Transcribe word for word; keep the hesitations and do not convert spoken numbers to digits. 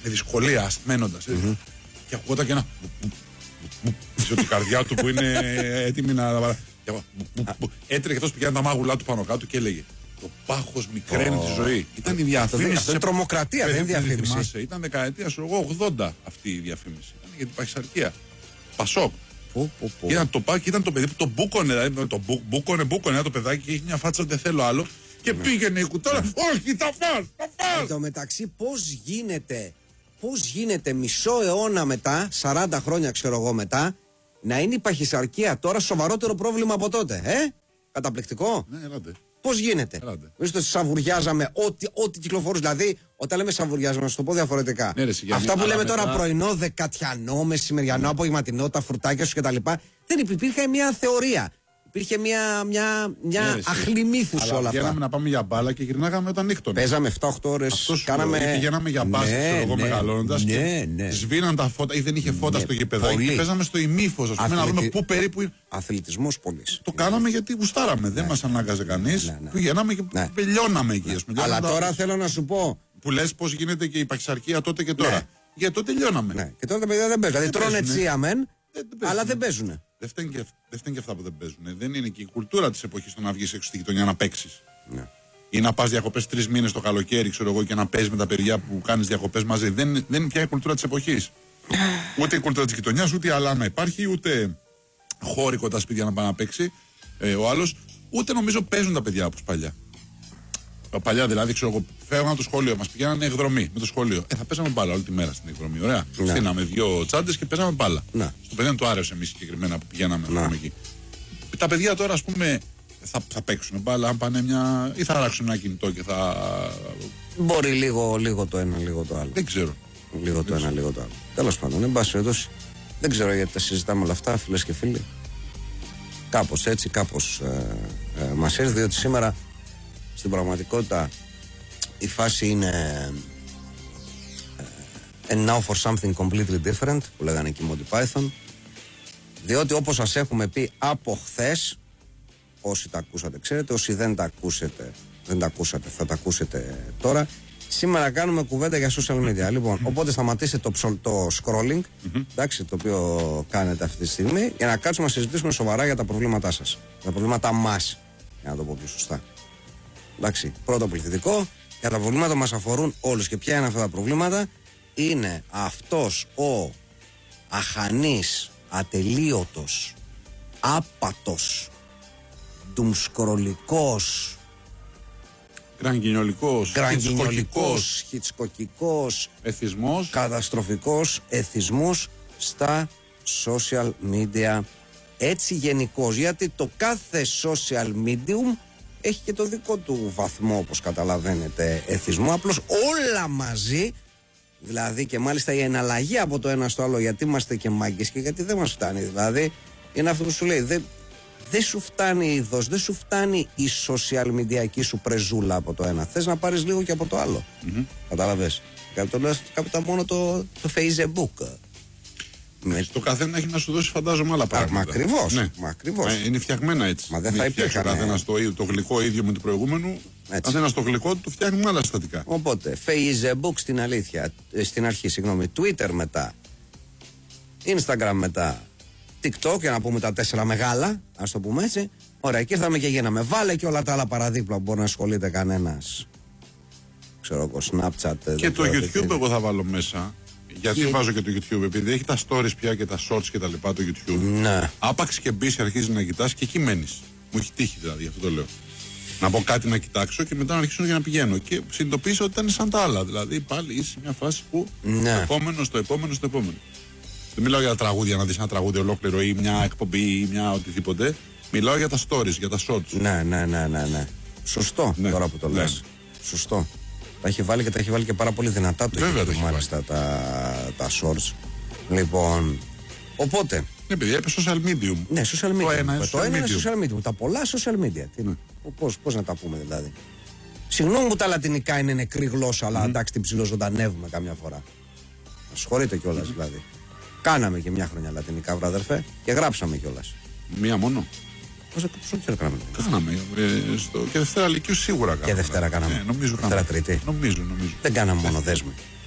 με δυσκολία, μένοντας. Mm-hmm. Και ακούγονταν και ένα. Ξέρω την καρδιά του που είναι έτοιμη να. Έτρεχε αυτός, πηγαίνει τα μάγουλά του πάνω κάτω και έλεγε: το πάχος μικραίνει τη ζωή. Ήταν η διαφήμιση. Αυτό είναι τρομοκρατία, δεν είναι διαφήμιση. Ήταν δεκαετία ογδόντα αυτή η διαφήμιση. Ήταν για την παχυσαρκία. Πασόκ. Πω, πω, πω. Ήταν το πάκι, ήταν το παιδί που το μπούκωνε, δηλαδή το μπου, μπούκωνε, μπούκωνε το παιδάκι και είχε μια φάτσα δεν θέλω άλλο. Και ναι. πήγαινε η κουτάλα, ναι. όχι, θα φας, θα φας. Εν τω μεταξύ, πώς γίνεται, πώς γίνεται μισό αιώνα μετά, σαράντα χρόνια ξέρω εγώ μετά, να είναι η παχυσαρκία τώρα σοβαρότερο πρόβλημα από τότε, ε? Καταπληκτικό. Ναι, ελάτε. Πώς γίνεται. Εμείς το σαβουριάζαμε ό,τι, ό,τι κυκλοφορούσε. Δηλαδή, όταν λέμε σαβουριάζαμε, να σου το πω διαφορετικά. Ναι, ρε, αυτά που λέμε μετά... τώρα πρωινό, δεκατιανό, μεσημεριανό, απογευματινό, τα φρουτάκια σου κτλ. Δεν υπήρχε μια θεωρία. Υπήρχε μια, μια, μια ναι, αχλή μύθου σε όλα αυτά. Πηγαίναμε να πάμε για μπάλα και γυρνάγαμε όταν νύχτωνε. Παίζαμε επτά οχτώ ώρες. Κάναμε... Πηγαίναμε για μπάσκετ, ναι, εγώ ναι, μεγαλώνοντας. Ναι, και ναι. Σβήναν τα φώτα ή δεν είχε φώτα ναι, στο γηπεδάκι. Και παίζαμε στο ημίφος, α πούμε, Αθλητι... να δούμε πού περίπου. Αθλητισμός πολύ. Το κάναμε γιατί γουστάραμε. Ναι. Δεν μας ανάγκαζε κανείς. Ναι, ναι. Πηγαίναμε και ναι. πελιώναμε εκεί. Ναι. Αλλά τώρα θέλω να σου πω. Που λες πώς γίνεται και η παχυσαρκία τότε και τώρα. Γιατί τότε λιώναμε. Και τώρα τα παιδιά δεν παίζουν. Δηλαδή τρώνε τσίαμεν, αλλά δεν παίζουν. Δεν φταίνουν και, και αυτά που δεν παίζουν. Δεν είναι και η κουλτούρα της εποχής το να βγεις έξω στη γειτονιά να παίξεις. Ναι. Ή να πας διακοπές τρεις μήνες το καλοκαίρι, ξέρω εγώ, και να παίζεις με τα παιδιά που κάνεις διακοπές μαζί. Δεν, δεν είναι πια η κουλτούρα της εποχής. Ούτε η κουλτούρα της γειτονιάς, ούτε η αλά να υπάρχει, ούτε χώροι κοντά σπίτια να πάει να παίξει ε, ο άλλος. Ούτε νομίζω παίζουν τα παιδιά όπως παλιά. Παλιά δηλαδή, ξέρω εγώ, φεύγαμε από το σχολείο μας, πηγαίνανε εκδρομή με το σχολείο. Ε, θα παίζαμε μπάλα όλη τη μέρα στην εκδρομή. Ωραία. Ναι. Στείναμε δύο τσάντες και παίζαμε μπάλα. Ναι. Στο παιδί δεν του άρεσε εμείς συγκεκριμένα που πηγαίναμε ναι. εκεί. Τα παιδιά τώρα, ας πούμε, θα, θα παίξουν μπάλα, αν πάνε μια. Ή θα αράξουν ένα κινητό και θα. Μπορεί λίγο, λίγο το ένα, λίγο το άλλο. Δεν ξέρω. Λίγο δεν το ξέρω. ένα, λίγο το άλλο. Τέλος πάντων, εν πάση περιπτώσει, δεν ξέρω γιατί τα συζητάμε όλα αυτά, φίλες και φίλοι. Κάπως έτσι, κάπως ε, ε, μας έρθει, διότι σήμερα. Στην πραγματικότητα η φάση είναι uh, and now for something completely different που λέγανε και οι Monty Python, διότι όπως σας έχουμε πει από χθες, όσοι τα ακούσατε ξέρετε, όσοι δεν τα ακούσετε δεν τα ακούσατε θα τα ακούσετε τώρα. Σήμερα κάνουμε κουβέντα για social media. Λοιπόν, οπότε σταματήστε το, ψολ, το scrolling, mm-hmm. εντάξει, το οποίο κάνετε αυτή τη στιγμή, για να κάτσουμε να συζητήσουμε σοβαρά για τα προβλήματά σας, τα προβλήματά μας, για να το πω πιο σωστά. Εντάξει, πρώτο πληθυντικό, για τα προβλήματα που μας αφορούν όλους. Και ποια είναι αυτά τα προβλήματα? Είναι αυτός ο αχανής, ατελείωτος, άπατος, ντουμσκρολικός, γκρανγκινιολικός, γκρανγκινιολικός, χιτσκοκικός, εθισμός, καταστροφικός εθισμός στα social media. Έτσι γενικώς, γιατί το κάθε social medium έχει και το δικό του βαθμό, όπως καταλαβαίνετε, εθισμό. Απλώς όλα μαζί, δηλαδή, και μάλιστα η εναλλαγή από το ένα στο άλλο, γιατί είμαστε και μάγκες και γιατί δεν μας φτάνει. Δηλαδή, είναι αυτό που σου λέει, δεν δε σου φτάνει η είδος, δεν σου φτάνει η social media σου πρεζούλα από το ένα. Θες να πάρεις λίγο και από το άλλο. Mm-hmm. Καταλαβες. Κάποτε μόνο το, το Facebook. Με... Το καθένα έχει να σου δώσει, φαντάζομαι, άλλα πράγματα. Μα ακριβώς. Ναι. Ε, είναι φτιαγμένα έτσι. Μα δεν θα υπήρχε. Ο καθένας το, το γλυκό ίδιο με του προηγούμενου. Καθένας το γλυκό του φτιάχνει με άλλα συστατικά. Οπότε, Facebook στην αλήθεια, στην αρχή, συγγνώμη, Twitter μετά, Instagram μετά, TikTok, για να πούμε τα τέσσερα μεγάλα, ας το πούμε έτσι. Ωραία, και ήρθαμε και γίναμε. Βάλε και όλα τα άλλα παραδίπλα που μπορεί να ασχολείται κανένας. Ξέρω εγώ, Snapchat. Και το YouTube εγώ θα βάλω μέσα. Γιατί και... βάζω και το YouTube, επειδή έχει τα stories πια και τα shorts και τα λοιπά το YouTube. Ναι. Άπαξ και μπει και αρχίζει να κοιτάς και εκεί μένεις. Μου έχει τύχει δηλαδή, αυτό το λέω. Να πω κάτι να κοιτάξω και μετά να αρχίσω για να πηγαίνω. Και συνειδητοποίησα ότι ήταν σαν τα άλλα. Δηλαδή πάλι είσαι σε μια φάση που ναι. το επόμενο, στο επόμενο, στο επόμενο. Δεν μιλάω για τραγούδια, να δεις ένα τραγούδι ολόκληρο ή μια εκπομπή ή μια οτιδήποτε. Μιλάω για τα stories, για τα shorts. Ναι, ναι, ναι, ναι. ναι. Σωστό ναι. τώρα που το λες. Ναι. Σωστό. Τα έχει βάλει και τα έχει βάλει και πάρα πολύ δυνατά το Βέβαια, έχει, μάλιστα τα, τα shorts. Λοιπόν, οπότε. Ναι, παιδιά, είπε social medium. Ναι, social media. Το ένα, το social ένα είναι social media. Τα πολλά social media. Ναι. Πώς, πώς να τα πούμε δηλαδή. Συγγνώμη που τα λατινικά είναι νεκρή γλώσσα, αλλά mm. εντάξει την ψιλοζωντανεύουμε καμιά φορά. Ασχολείται κιόλας mm. δηλαδή. Κάναμε και μια χρονιά λατινικά, βράδερφε, και γράψαμε κιόλας. Μία μόνο. Πώς δεν κάναμε. Κάναμε. Ε, στο... Και Δευτέρα Λυκείου σίγουρα κάναμε. Και Δευτέρα κάναμε. Ε, νομίζω Δευτέρα Τρίτη. Νομίζω, νομίζω. Δεν κάναμε μόνο δέσμη.